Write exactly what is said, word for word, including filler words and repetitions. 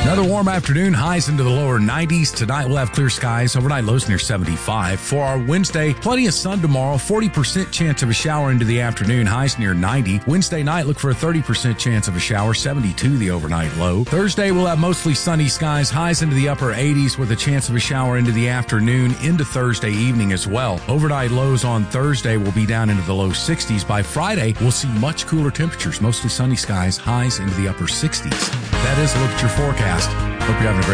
Another warm afternoon, highs into the lower nineties. Tonight we'll have clear skies, overnight lows near seventy-five. For our Wednesday, plenty of sun tomorrow, forty percent chance of a shower into the afternoon, highs near ninety. Wednesday night, look for a thirty percent chance of a shower, seventy-two the overnight low. Thursday, we'll have mostly sunny skies, highs into the upper eighties with a chance of a shower into the afternoon, into Thursday evening as well. Overnight lows on Thursday will be down into the low sixties. By Friday, we'll see much cooler temperatures, mostly sunny skies, highs into the upper sixties. That is a look at your forecast. Hope you're having a great